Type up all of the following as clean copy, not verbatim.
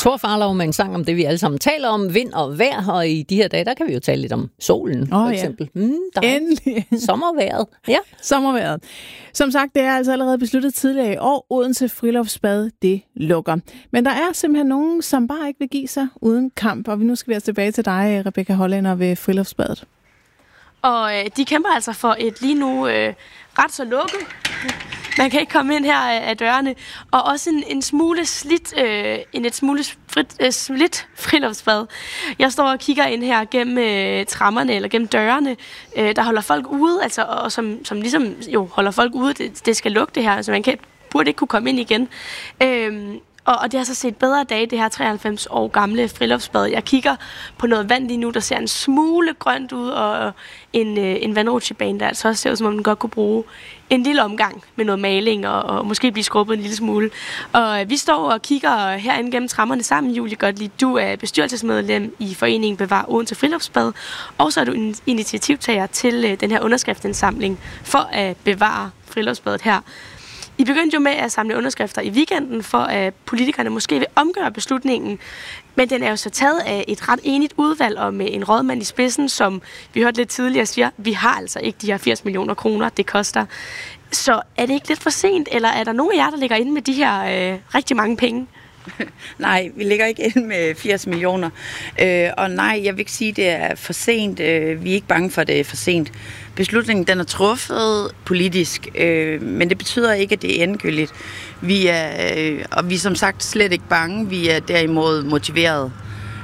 Thor Farlov med en sang om det, vi alle sammen taler om, vind og vejr, og i de her dage, der kan vi jo tale lidt om solen, for eksempel. Endelig. Sommervejret. Ja. Sommervejret. Som sagt, det er altså allerede besluttet tidligere i år. Odense Friluftsbad, det lukker. Men der er simpelthen nogen, som bare ikke vil give sig uden kamp. Og nu skal vi altså tilbage til dig, Rebecca Hollænder ved Friluftsbadet. Og de kæmper altså for et lige nu ret så lukket. Man kan ikke komme ind her af dørene. Og også et smule slidt friluftsbad. Jeg står og kigger ind her gennem trammerne eller gennem dørene, der holder folk ude, altså, og som ligesom jo holder folk ude. Det skal lukke det her, altså man burde ikke kunne komme ind igen. Og det har så set bedre dage, det her 93 år gamle friluftsbad. Jeg kigger på noget vand lige nu, der ser en smule grønt ud, og en vandrutsjebane, der altså også ser ud, som om den godt kunne bruge en lille omgang med noget maling, og måske blive skrubbet en lille smule. Og vi står og kigger herinde gennem trammerne sammen, Julie Gottlieb. Du er bestyrelsesmedlem i foreningen Bevar Odense Friluftsbad, og så er du initiativtager til den her underskriftsindsamling for at bevare friluftsbadet her. I begyndte jo med at samle underskrifter i weekenden, for at politikerne måske vil omgøre beslutningen. Men den er jo så taget af et ret enigt udvalg, og med en rådmand i spidsen, som vi hørte lidt tidligere siger, vi har altså ikke de her 80 millioner kroner, det koster. Så er det ikke lidt for sent, eller er der nogen af jer, der ligger inde med de her rigtig mange penge? Nej, vi ligger ikke inde med 80 millioner. Og nej, jeg vil ikke sige, at det er for sent. Vi er ikke bange for, at det er for sent. Beslutningen den er truffet politisk, men det betyder ikke, at det er endegyldigt. Vi er som sagt slet ikke bange. Vi er derimod motiveret.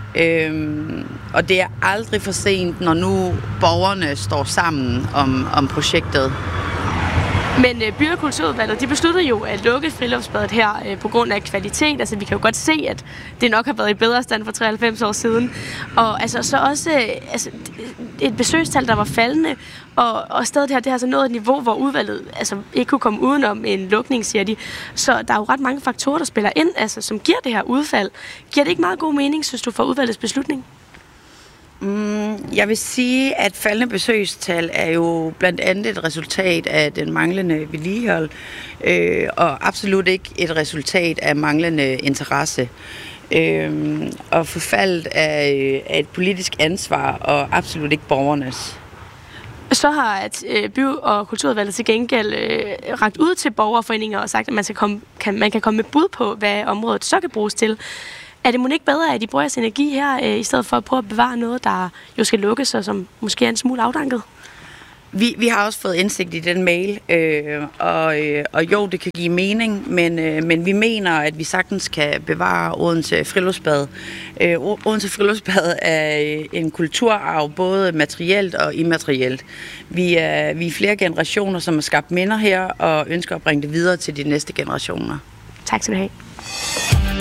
Og det er aldrig for sent, når nu borgerne står sammen om projektet. Men by- og kulturudvalget, de besluttede jo at lukke friluftsbadet her på grund af kvalitet. Altså vi kan jo godt se, at det nok har været i bedre stand for 93 år siden. Og altså så også et besøgstal, der var faldende. Og stedet her, det har så nået et niveau, hvor udvalget altså ikke kunne komme udenom en lukning, siger de. Så der er jo ret mange faktorer, der spiller ind, altså som giver det her udfald. Giver det ikke meget god mening, synes du, for udvalgets beslutning? Jeg vil sige, at faldende besøgstal er jo blandt andet et resultat af den manglende vedligehold, og absolut ikke et resultat af manglende interesse. Og forfaldet af et politisk ansvar, og absolut ikke borgernes. Så har by- og kulturudvalget til gengæld rakt ud til borgerforeninger og sagt, at man kan komme med bud på, hvad området så kan bruges til. Er det måske ikke bedre, at de bruger jeres energi her, i stedet for at prøve at bevare noget, der jo skal lukkes, og som måske er en smule afdanket? Vi har også fået indsigt i den mail, og jo, det kan give mening, men vi mener, at vi sagtens kan bevare Odense Friluftsbad. Odense Friluftsbad er en kulturarv, både materielt og immaterielt. Vi er flere generationer, som har skabt minder her, og ønsker at bringe det videre til de næste generationer. Tak skal du have.